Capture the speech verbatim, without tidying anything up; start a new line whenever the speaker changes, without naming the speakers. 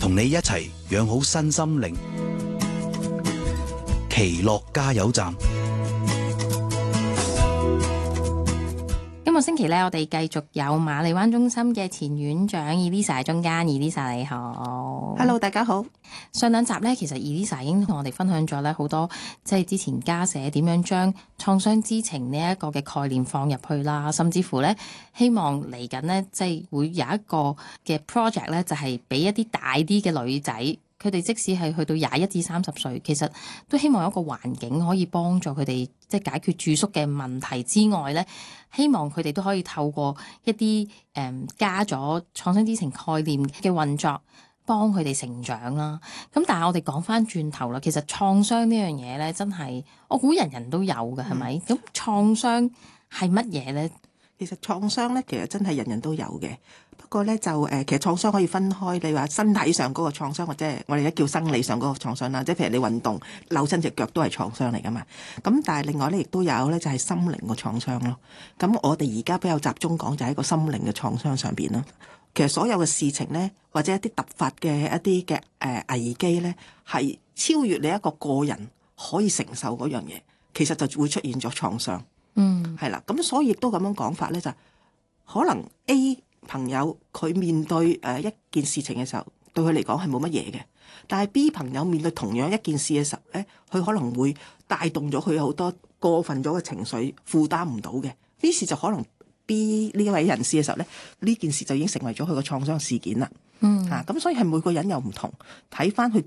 同你一齊養好身心靈。奇樂加油站。
今個星期咧，我哋繼續有馬利灣中心嘅前院長 Elisa 喺中間。Elisa 你好。
Hello， 大家好。
上兩集咧，其實 Elisa 已經同我哋分享咗咧好多，即係之前家社點樣將創傷知情呢一個嘅概念放入去啦，甚至乎咧希望嚟緊咧，即係會有一個嘅 project 咧，就係俾一啲大啲嘅女仔。佢哋即使係去到廿一至三十歲，其實都希望有一個環境可以幫助佢哋，即係解決住宿嘅問題之外咧，希望佢哋都可以透過一啲誒、嗯、加咗創傷知情概念嘅運作，幫佢哋成長啦。咁但係我哋講翻轉頭啦，其實創傷呢樣嘢咧，真係我估人人都有嘅，係咪？咁創傷係乜嘢咧？
其實創傷咧，其實真係人人都有嘅。不過咧就誒，其實創傷可以分開，你話身體上嗰個創傷，或者係我哋而家叫生理上嗰個創傷啦。即係譬如你運動扭親隻腳都係創傷嚟噶嘛。咁但係另外咧，亦都有咧就係心靈嘅創傷咯。咁我哋而家比較集中講就喺個心靈嘅創傷上邊咯。其實所有嘅事情咧，或者一啲突發嘅一啲嘅誒危機咧，係超越你一個個人可以承受嗰樣嘢，其實就會出現咗創傷。
嗯，
係啦，咁所以亦都咁樣講法咧，就可能 A 朋友佢面對誒一件事情嘅時候，對佢嚟講係冇乜嘢嘅，但係 B 朋友面對同樣一件事嘅時候咧，佢可能會帶動咗佢好多過分咗嘅情緒，負擔唔到嘅，於是就可能 B 呢位人士嘅時候咧，呢件事就已經成為咗佢個創傷事件啦。嗯，嚇、啊，咁所以係每個人又唔同，睇翻佢自